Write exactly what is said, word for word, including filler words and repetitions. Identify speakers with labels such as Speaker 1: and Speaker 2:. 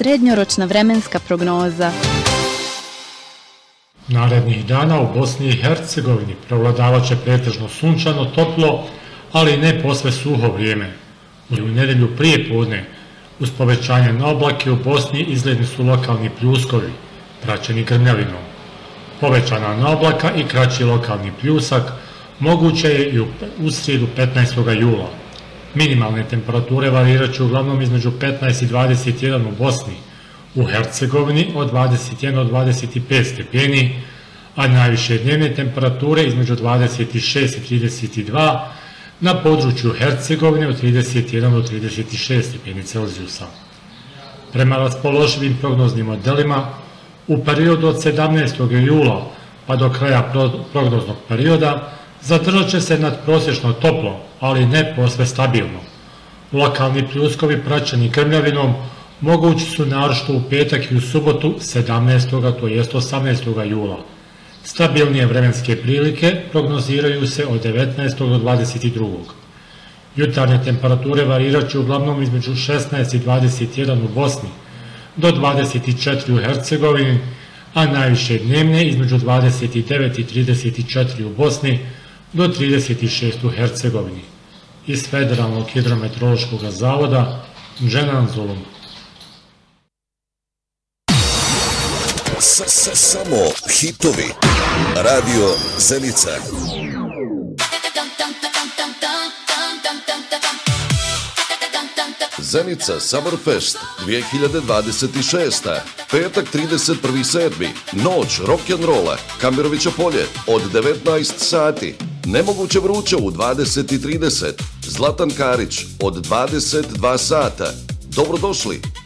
Speaker 1: Srednjoročna vremenska prognoza.
Speaker 2: Narednih dana u Bosni i Hercegovini prevladavat će pretežno sunčano, toplo, ali ne posve suho vrijeme. U nedjelju prije podne, uz povećanje na oblake u Bosni izgledni su lokalni pljuskovi, praćeni grmljavinom. Povećana na oblaka i kraći lokalni pljusak moguće je i u srijedu petnaestog jula. Minimalne temperature varirat će uglavnom između petnaest i dvadeset jedan u Bosni, u Hercegovini od dvadeset jedan do dvadeset pet stepeni, a najviše dnevne temperature između dvadeset šest i trideset dva, na području Hercegovine od trideset jedan do trideset šest stepeni Celzijusa. Prema raspoloživim prognoznim modelima, u periodu od sedamnaestog jula pa do kraja prognoznog perioda zadržat će se nadprosječno toplo, ali ne posve stabilno. Lokalni pljuskovi praćeni grmljavinom mogući su naročito u petak i u subotu sedamnaestog to jest osamnaestog jula. Stabilnije vremenske prilike prognoziraju se od devetnaestog do dvadeset drugog Jutarnje temperature varirat će uglavnom između šesnaest i dvadeset jedan u Bosni, do dvadeset četiri u Hercegovini, a najviše dnevne između dvadeset devet i trideset četiri u Bosni, do trideset šest u Hercegovini. Iz Federalnog hidrometeorološkog zavoda, Dženan Zulum.
Speaker 3: Samo hitovi. Radio Zenica. Zenica Summerfest dvije hiljade dvadeset šest. Petak trideset prvi sedmi Noć rock'n'rolla, Kamirovića polje od devetnaest sati. Nemoguće vruće u dvadeset trideset. Zlatan Karić od dvadeset dva sata. Dobrodošli